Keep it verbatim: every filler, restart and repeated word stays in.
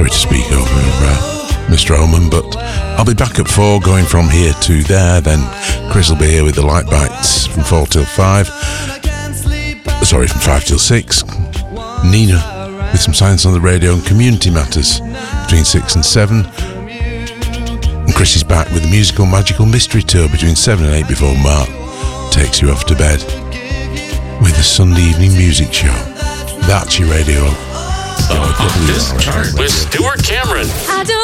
Sorry to speak over uh, Mister Oman, but I'll be back at four, going from here to there. Then Chris will be here with the Light Bites from four till five. Sorry, from five till six. Nina with some Science on the Radio and Community Matters between six and seven. And Chris is back with the Musical Magical Mystery Tour between seven and eight before Mark takes you off to bed with a Sunday evening music show. That's your radio. Uh, this chart with Stuart Cameron.